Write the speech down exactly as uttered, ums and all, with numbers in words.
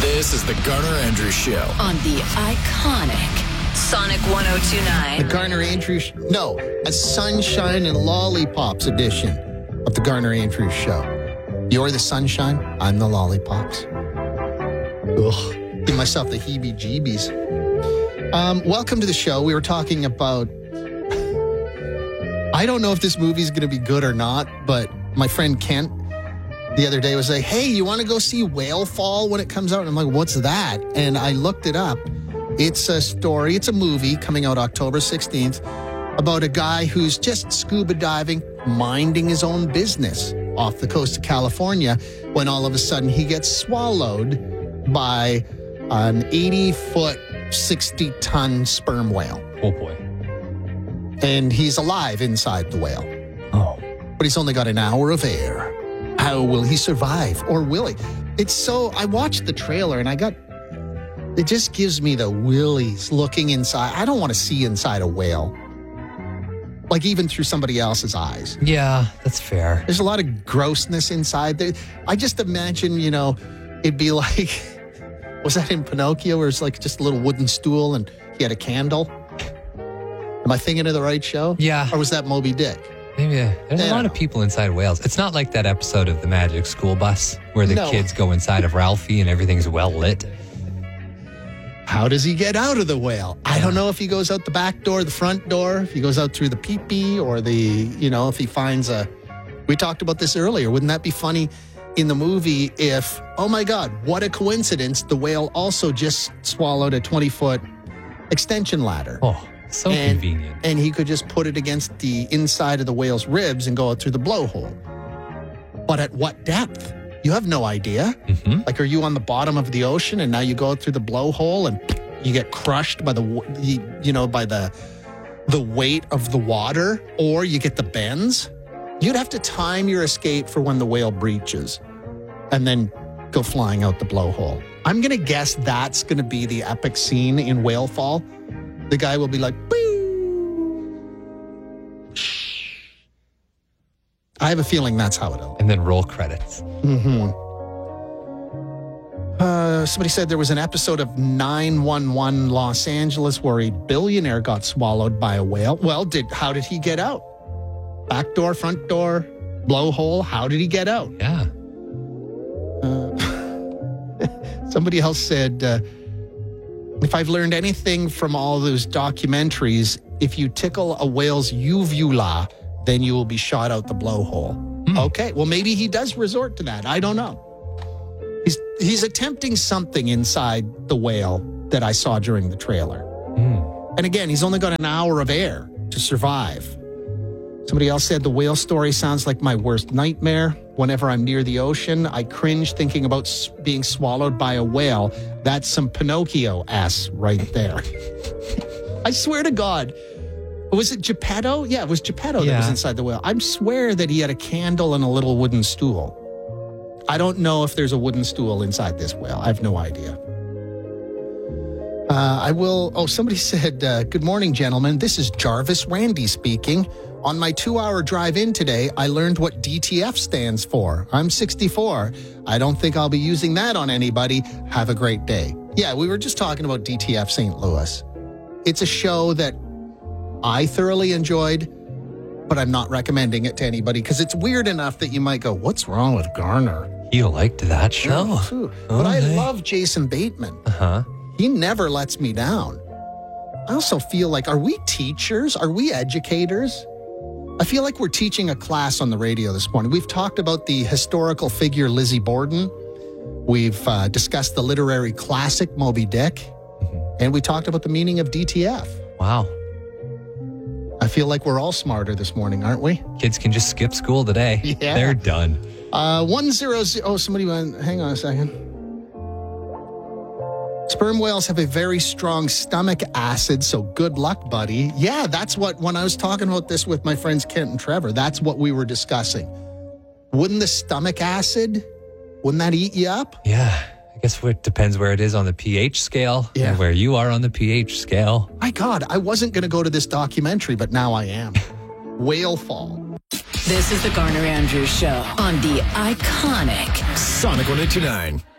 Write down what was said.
This is the Garner Andrews Show on the iconic Sonic one oh two point nine. The Garner Andrews, no, a sunshine and lollipops edition of the Garner Andrews Show. You're the sunshine, I'm the lollipops. Ugh, give myself the heebie-jeebies. Um, welcome to the show. We were talking about, I don't know if this movie's going to be good or not, but my friend Kent the other day was like, hey, you want to go see Whale Fall when it comes out? And I'm like, what's that? And I looked it up. It's a story, it's a movie coming out October sixteenth about a guy who's just scuba diving, minding his own business off the coast of California when all of a sudden he gets swallowed by an eighty-foot, sixty-ton sperm whale. Oh, boy. And he's alive inside the whale. Oh. But he's only got an hour of air. How will he survive? Or will he? It's so, I watched the trailer and I got, it just gives me the willies looking inside. I don't want to see inside a whale. Like even through somebody else's eyes. Yeah, that's fair. There's a lot of grossness inside there. I just imagine, you know, it'd be like, was that in Pinocchio where it's like just a little wooden stool and he had a candle? Am I thinking of the right show? Yeah. Or was that Moby Dick? Maybe. Uh, there's Yeah. a lot of people inside whales. It's not like that episode of The Magic School Bus where the No. kids go inside of Ralphie and everything's well lit. How does he get out of the whale? I don't know if he goes out the back door, the front door, if he goes out through the pee-pee or the, you know, if he finds a... We talked about this earlier. Wouldn't that be funny in the movie if, oh my God, what a coincidence, the whale also just swallowed a twenty-foot extension ladder. Oh, so and, convenient. And he could just put it against the inside of the whale's ribs and go out through the blowhole. But at what depth? You have no idea. Mm-hmm. Like, are you on the bottom of the ocean and now you go out through the blowhole and you get crushed by the, the you know, by the the weight of the water, or you get the bends? You'd have to time your escape for when the whale breaches and then go flying out the blowhole. I'm going to guess that's going to be the epic scene in Whale Fall. The guy will be like, boo. I have a feeling that's how it'll. And then roll credits. Mm-hmm. Uh, somebody said there was an episode of nine one one Los Angeles where a billionaire got swallowed by a whale. Well, did how did he get out? Back door, front door, blowhole. How did he get out? Yeah. Uh, somebody else said, uh, if I've learned anything from all those documentaries, if you tickle a whale's uvula, then you will be shot out the blowhole. Hmm. Okay, well, maybe he does resort to that. I don't know. He's he's attempting something inside the whale that I saw during the trailer. Mm. And again, he's only got an hour of air to survive. Somebody else said the whale story sounds like my worst nightmare. Whenever I'm near the ocean, I cringe thinking about s- being swallowed by a whale. That's some Pinocchio-ass right there. I swear to God. Was it Geppetto? Yeah, it was Geppetto that Yeah. was inside the whale. I swear that he had a candle and a little wooden stool. I don't know if there's a wooden stool inside this whale. I have no idea. Uh, I will... Oh, somebody said, uh, good morning, gentlemen. This is Jarvis Randy speaking. On my two-hour drive in today, I learned what D T F stands for. I'm sixty-four. I don't think I'll be using that on anybody. Have a great day. Yeah, we were just talking about D T F Saint Louis. It's a show that I thoroughly enjoyed, but I'm not recommending it to anybody because it's weird enough that you might go, what's wrong with Garner? You liked that show. Ooh. But I Okay. love Jason Bateman. Uh-huh. He never lets me down. I also feel like, are we teachers? Are we educators? I feel like we're teaching a class on the radio this morning. We've talked about the historical figure Lizzie Borden. We've uh, discussed the literary classic Moby Dick. Mm-hmm. And we talked about the meaning of D T F. Wow. I feel like we're all smarter this morning, aren't we? Kids can just skip school today. Yeah. They're done. Uh, one zero zero. Oh, somebody went. Hang on a second. Sperm whales have a very strong stomach acid, so good luck, buddy. Yeah, that's what, when I was talking about this with my friends Kent and Trevor, that's what we were discussing. Wouldn't the stomach acid, wouldn't that eat you up? Yeah. I guess it depends where it is on the pH scale Yeah. and where you are on the pH scale. My God, I wasn't going to go to this documentary, but now I am. Whale Fall. This is the Garner Andrews Show on the iconic Sonic one oh two nine.